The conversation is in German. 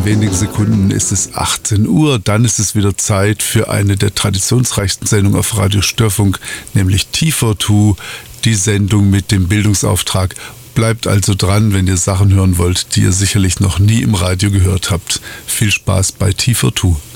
wenigen Sekunden ist es 18 Uhr. Dann ist es wieder Zeit für eine der traditionsreichsten Sendungen auf Radio Störfunk, nämlich T42, die Sendung mit dem Bildungsauftrag. Bleibt also dran, wenn ihr Sachen hören wollt, die ihr sicherlich noch nie im Radio gehört habt. Viel Spaß bei T42.